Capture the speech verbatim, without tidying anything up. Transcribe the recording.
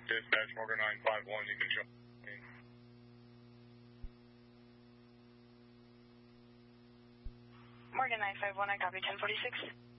Dispatch, Morgan nine five one, you can jump. Morgan nine five one, I copy ten forty-six.